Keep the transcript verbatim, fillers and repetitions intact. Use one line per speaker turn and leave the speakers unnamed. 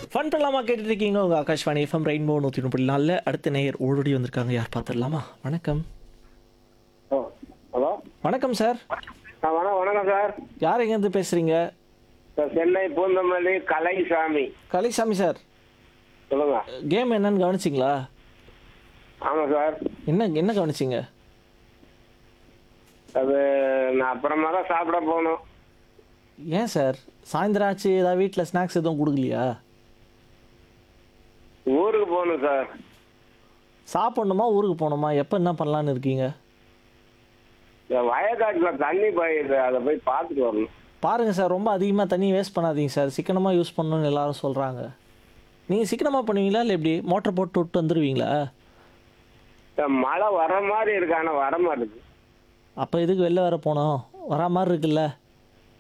Fun பண்ணலாமா கேட்டுட்டு இருக்கீங்க உங்கள் ஆகாஷ்வாணி எஃப்எம் ரெயின்போ நூற்றி முப்பது நாளில் அடுத்த நேயர் ஓடோடி வந்திருக்காங்க. யார் பார்த்துடலாமா? வணக்கம்.
ஓ ஹலோ
வணக்கம் சார்.
ஆ வணக்கம் வணக்கம் சார்.
யார் எங்கேருந்து பேசுகிறீங்க?
சார் சென்னை பூந்தமல்லி கலைசாமி.
கலைசாமி சார்,
சொல்லுங்க.
கேம் என்னன்னு கவனிச்சிங்களா?
ஆமாம் சார்.
என்ன என்ன கவனிச்சிங்க?
அது நான் அப்புறமா தான் சாப்பிட போகணும்.
ஏன் சார் சாயந்தரம் ஆச்சு, ஏதாவது வீட்டில் ஸ்நாக்ஸ் எதுவும் கொடுக்கலையா?
ஊருக்கு போகணும் சார்.
சாப்பிட்ணுமா ஊருக்கு போகணுமா? எப்போ என்ன பண்ணலான்னு இருக்கீங்க?
இந்த வயக்காட்டில் தண்ணி பாயுது, அதை போய் பார்த்துட்டு வரணும்.
பாருங்கள் சார், ரொம்ப அதிகமாக தண்ணி வேஸ்ட் பண்ணாதீங்க சார். சிக்கனமாக யூஸ் பண்ணணும்னு எல்லாரும் சொல்கிறாங்க. நீங்கள் சிக்கனமாக பண்ணுவீங்களா இல்லை எப்படி மோட்டர் போட்டு விட்டு வந்துடுவீங்களா?
சார் மழை வர மாதிரி இருக்கு, ஆனால் வர மாட்டேங்குது.
அப்போ எதுக்கு வெளில வர போனோம்? வரா மாதிரி இருக்குல்ல.